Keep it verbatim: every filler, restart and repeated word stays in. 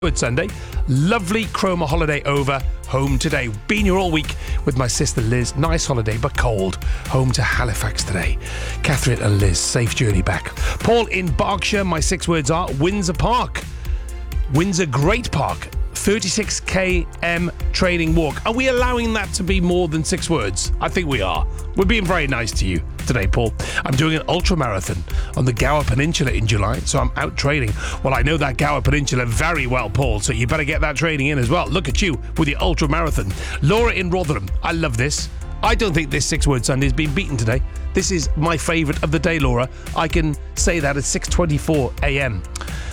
Good Sunday. Lovely Chroma holiday over. Home today. Been here all week with my sister Liz. Nice holiday, but cold. Home to Halifax today. Catherine and Liz, safe journey back. Paul in Berkshire. My six words are Windsor Park. Windsor Great Park. thirty-six kilometre training walk. Are we allowing that to be more than six words? I think we are. We're being very nice to you today, Paul. I'm doing an ultra marathon on the Gower Peninsula in July, so I'm out training. Well, I know that Gower Peninsula very well, Paul, so you better get that training in as well. Look at you with your ultra marathon. Laura in Rotherham. I love this. I don't think this six-word Sunday has been beaten today. This is my favourite of the day, Laura. I can say that at six twenty-four a.m.